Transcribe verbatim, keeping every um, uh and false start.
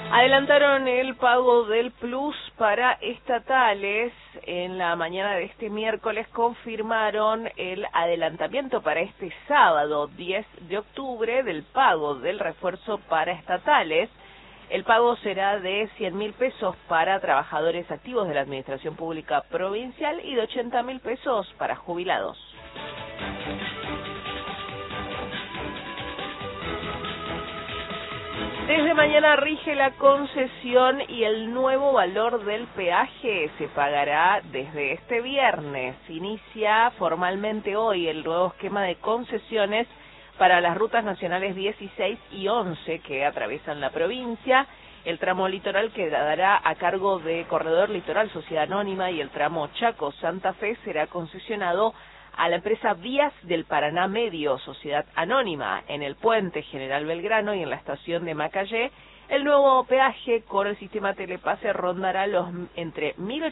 Adelantaron el pago del plus para estatales. En la mañana de este miércoles confirmaron el adelantamiento para este sábado, diez de octubre, del pago del refuerzo para estatales. El pago será de cien mil pesos para trabajadores activos de la Administración Pública Provincial y de ochenta mil pesos para jubilados. Desde mañana rige la concesión y el nuevo valor del peaje se pagará desde este viernes. Inicia formalmente hoy el nuevo esquema de concesiones para las rutas nacionales dieciséis y once que atraviesan la provincia. El tramo litoral quedará a cargo de Corredor Litoral Sociedad Anónima y el tramo Chaco-Santa Fe será concesionado a la empresa Vías del Paraná Medio, Sociedad Anónima. En el puente General Belgrano y en la estación de Macayé, el nuevo peaje con el sistema Telepase rondará los entre mil